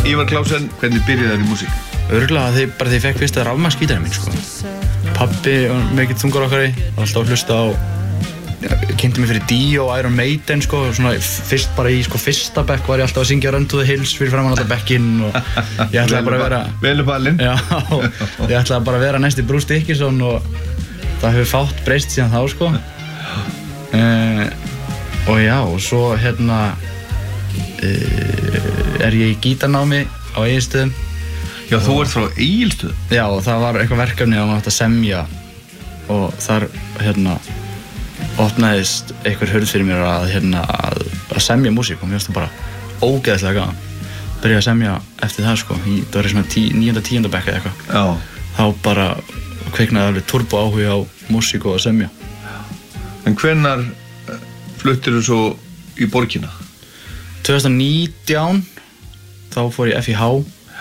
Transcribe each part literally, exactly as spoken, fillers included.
Ívar Klausen, hvernig byrjaði þér í músík? Örugglega þegar bara þegar ég fekk fyrsta rafmagnsgítarinn minn sko. Pabbi var mikill þungur okkari, alltaf að hlusta á kynnti mig fyrir Dio og Iron Maiden sko, svona fyrst bara í sko fyrsta bekk var ég alltaf að syngja Run to the Hills fyrir framan alltaf bekkinn og ég ætlaði bara að vera Veluballinn. Já, ég ætlaði bara að vera næsti Bruce Dickinson og það hefur fátt breyst síðan þá sko. Uh, og já, og svo hérna uh, er ég í gítarnámi á Egilsstöðum. Já, þú ert frá Egilsstöðum? Já, og það var eitthvað verkefni að maður átti að semja og þar hérna opnaðist einhver hurð fyrir mér að, hérna, að, að semja músík og mér finnst það bara ógeðslega gaman. Byrjaði að semja eftir það sko, í, það var í svona tí, níunda, tíunda bekk eða eitthvað. Já. Þá bara kveiknaði alveg turbo áhuga á músík og að semja. En hvenær fluttir þú svo í borgina? tvö þúsund og nítján, þá fór ég F I H.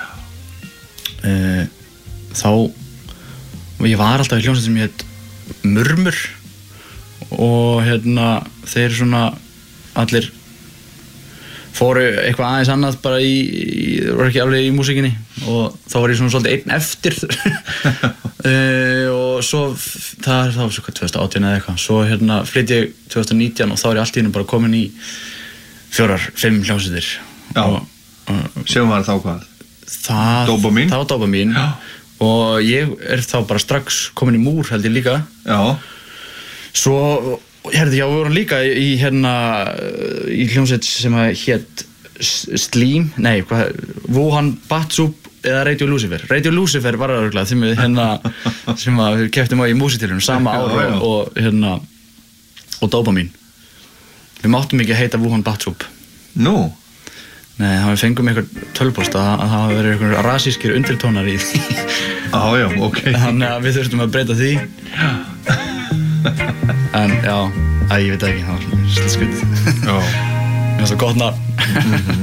Uh, þá, ég var alltaf í hljómsveit sem ég heit Murmur og hérna þeir svona allir fóru eitthvað aðeins annað bara í, í var ekki alveg í músíkinni og þá var ég svona svolítið einn eftir uh, og svo það er þá svo hvað tvö þúsund og átján eða eitthvað svo hérna flytt ég tvö þúsund og nítján og þá er ég allt í einu bara komin í fjórar, fimm hljómsveitir. Já, og, og, sem var þá hvað? Það, Dopamine? Það var Dopamine. Já. Og ég er þá bara strax komin í múr held ég líka. Já. Svo, herði, já, við vorum líka í hérna, í hljómsveit sem hét Sleam, nei, hvað, Wuhan Batsup eða Radio Lucifer. Radio Lucifer var örugglega þeim við hérna, sem að við keyptum á í músíktilraunum sama ár og, og hérna, og Dopamine. Við máttum ekki að heita Wuhan Batsup. Nú? Nei, þá við fengum einhver tölvupóst að það hafa verið einhver rasískir undirtónar í því. Á, já, ok. Þannig að við þurftum að breyta því. En já, að ég veit ekki, það var svolítið skrítið. Já. Mér finnst það gott nafn.